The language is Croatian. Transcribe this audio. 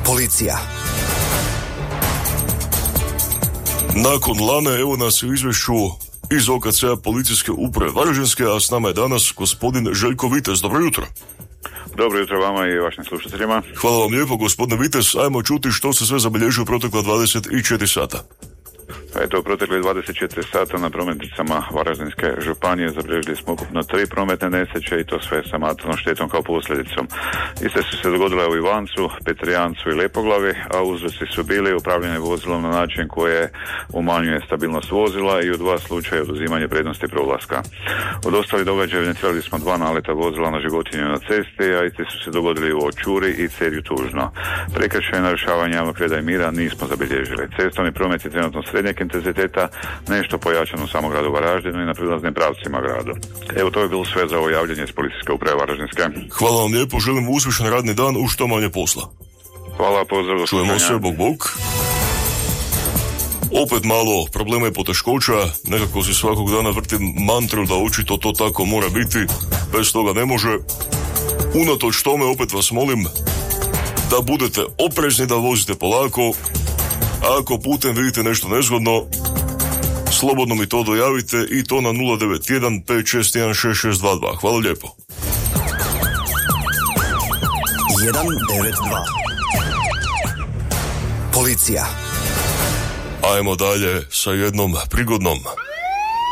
Policija. Nakon Lane, evo nas u izvješću iz OKC-a policijske uprave Varaždinske, a s nama je danas gospodin Željko Vitez. Dobro jutro. Dobro jutro vama i vašim slušateljima. Hvala vam lijepo, gospodine Vitez. Ajmo čuti što se sve zabilježilo u protekla 24 sata. Eto, u protekle 24 sata na prometnicama Varaždinske županije zabilježili smo ukupno 3 prometne nesreće i to sve sa materijalnom štetom kao posljedicom. Iste su se dogodile u Ivancu, Petrijancu i Lepoglavi, a uzroci su bili upravljanje vozilom na način koje umanjuje stabilnost vozila i u 2 slučaja oduzimanje prednosti prolaska. Od ostalih događaja evidentirali smo 2 naleta vozila na životinju na cesti, a isti su se dogodili u Očuri i Cerju Tužno. Prekršaj narušavanja javnog reda i mira nismo zabilježili. Cestovni promet je trenutno srednjeg intenziteta, nešto pojačano u samom gradu Varaždinu i na prilaznim pravcima gradu. Evo, to je bilo sve za ovo javljanje iz policijske uprave Varaždinske. Hvala vam lijepo, želim uspješan radni dan u što manje posla. Hvala, pozdrav do slušanja. Čujemo se, bog. Opet malo problema i poteškoća, nekako si svakog dana vrtim mantru da očito to tako mora biti, bez toga ne može. Unatoč tome opet vas molim da budete oprezni, da vozite polako. Ako putem vidite nešto nezgodno, slobodno mi to dojavite i to na 091 561 6622. Hvala lijepo. 192. Policija. Ajmo dalje sa jednom prigodnom